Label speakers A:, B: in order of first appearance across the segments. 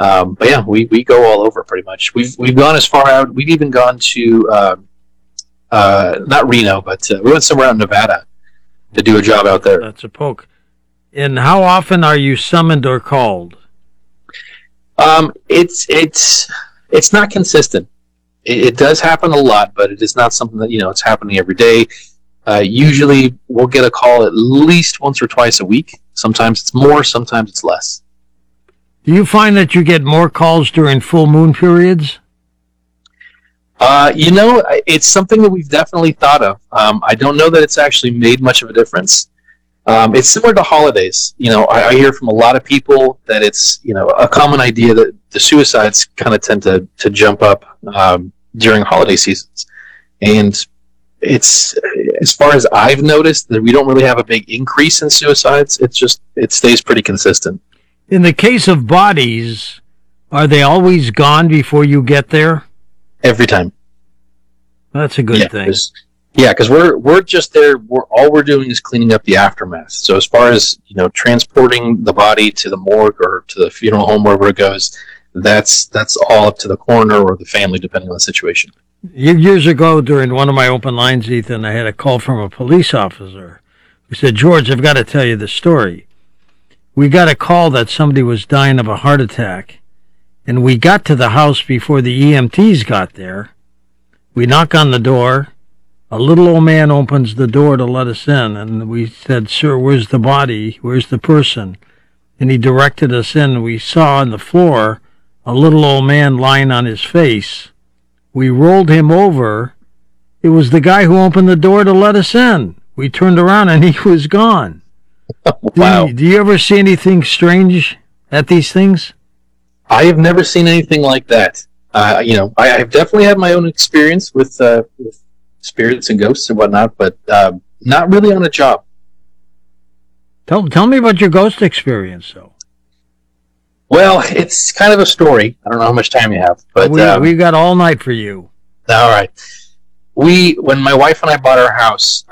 A: But yeah, we go all over pretty much. We've gone as far out. We've even gone to not Reno, but we went somewhere out in Nevada to do a job out there.
B: That's a poke. And how often are you summoned or called?
A: It's not consistent. It does happen a lot, but it is not something that it's happening every day. Usually, we'll get a call at least once or twice a week. Sometimes it's more, sometimes it's less.
B: Do you find that you get more calls during full moon periods?
A: It's something that we've definitely thought of. I don't know that it's actually made much of a difference. It's similar to holidays. I hear from a lot of people that it's, a common idea that the suicides kind of tend to jump up during holiday seasons. And it's, as far as I've noticed, that we don't really have a big increase in suicides. It stays pretty consistent.
B: In the case of bodies, are they always gone before you get there?
A: Every time.
B: That's a good thing.
A: Because we're just there. All we're doing is cleaning up the aftermath. So as far as transporting the body to the morgue or to the funeral home, wherever it goes, that's all up to the coroner or the family, depending on the situation.
B: Years ago, during one of my open lines, Ethan, I had a call from a police officer who said, "George, I've got to tell you the story. We got a call that somebody was dying of a heart attack, and we got to the house before the EMTs got there. We knock on the door. A little old man opens the door to let us in, and we said, 'Sir, where's the body? Where's the person?' And he directed us in. We saw on the floor a little old man lying on his face. We rolled him over. It was the guy who opened the door to let us in. We turned around, and he was gone."
A: Wow.
B: Do you ever see anything strange at these things?
A: I have never seen anything like that. I've definitely had my own experience with spirits and ghosts and whatnot, but not really on a job.
B: Tell me about your ghost experience, though.
A: Well, it's kind of a story. I don't know how much time you have, but
B: we've got all night for you.
A: All right. When my wife and I bought our house,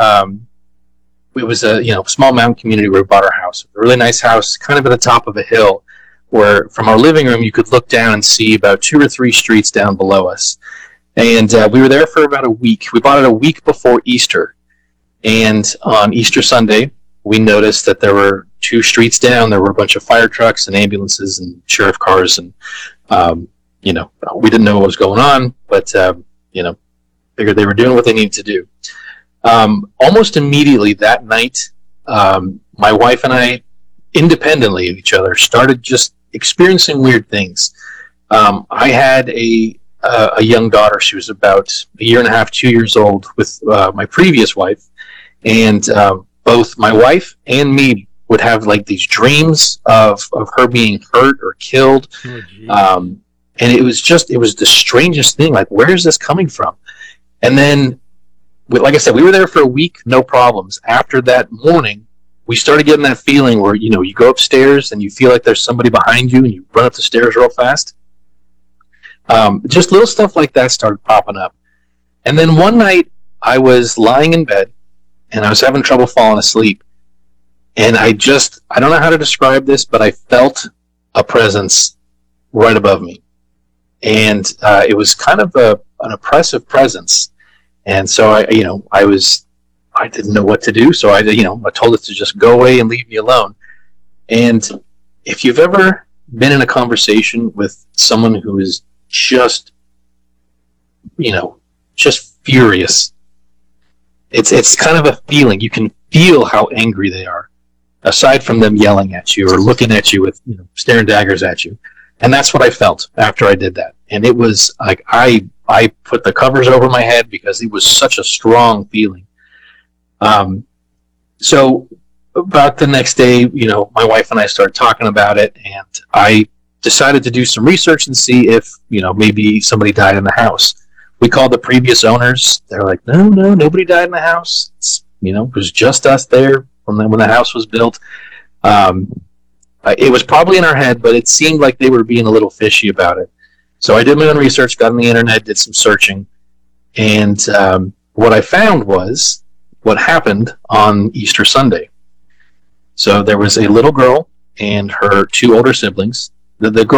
A: it was a small mountain community where we bought our house. A really nice house, kind of at the top of a hill, where from our living room you could look down and see about 2 or 3 streets down below us. And we were there for about a week. We bought it a week before Easter. And on Easter Sunday, we noticed that there were 2 streets down. There were a bunch of fire trucks and ambulances and sheriff cars. And, we didn't know what was going on, but, figured they were doing what they needed to do. Almost immediately that night, my wife and I, independently of each other, started just experiencing weird things. I had a young daughter. She was about a year and a half, 2 years old, with my previous wife, and both my wife and me would have like these dreams of her being hurt or killed. And it was the strangest thing. Like, where is this coming from? And then, like I said, we were there for a week, no problems. After that morning, we started getting that feeling where, you go upstairs and you feel like there's somebody behind you and you run up the stairs real fast. Just little stuff like that started popping up. And then one night I was lying in bed and I was having trouble falling asleep. And I don't know how to describe this, but I felt a presence right above me. And it was kind of an oppressive presence. And so I didn't know what to do. So I told it to just go away and leave me alone. And if you've ever been in a conversation with someone who is just furious, it's kind of a feeling. You can feel how angry they are, aside from them yelling at you or looking at you with, staring daggers at you. And that's what I felt after I did that. And it was like I put the covers over my head because it was such a strong feeling. So about the next day, my wife and I started talking about it, and I decided to do some research and see if, maybe somebody died in the house. We called the previous owners. They're like, no, nobody died in the house. It was just us there when the house was built. It was probably in our head, but it seemed like they were being a little fishy about it. So I did my own research, got on the internet, did some searching, and what I found was what happened on Easter Sunday. So there was a little girl and her 2 older siblings. The girl